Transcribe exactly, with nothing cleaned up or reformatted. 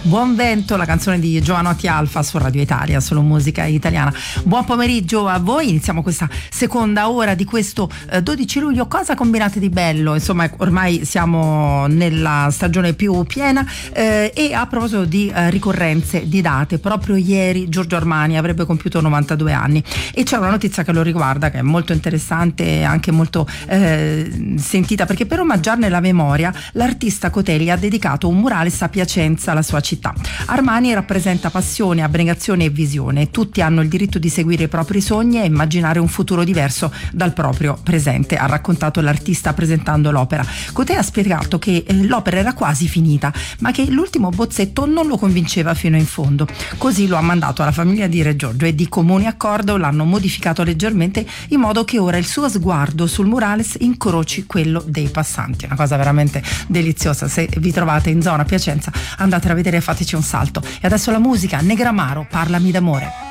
Buon vento, la canzone di Jovanotti Alfa su Radio Italia, solo musica italiana. Buon pomeriggio a voi, iniziamo questa seconda ora di questo eh, dodici luglio. Cosa combinate di bello? Insomma, ormai siamo nella stagione più piena eh, e a proposito di eh, ricorrenze di date, proprio ieri Giorgio Armani avrebbe compiuto novantadue anni e c'è una notizia che lo riguarda che è molto interessante e anche molto eh, sentita, perché per omaggiarne la memoria l'artista Cotelli ha dedicato un murales a Piacenza, la sua città. Armani rappresenta passione, abnegazione e visione. Tutti hanno il diritto di seguire i propri sogni e immaginare un futuro diverso dal proprio presente, ha raccontato l'artista presentando l'opera. Cotelli ha spiegato che eh, l'opera era quasi finita, ma che l'ultimo bozzetto non lo convinceva fino in fondo. Così lo ha mandato alla famiglia di Re Giorgio e di comune accordo l'hanno modificato leggermente in modo che ora il suo sguardo sul murales incroci quello dei passanti. Una cosa veramente deliziosa. Se vi trovate in zona Piacenza andate a vedere e fateci un salto. E adesso la musica, Negramaro, Parlami d'amore.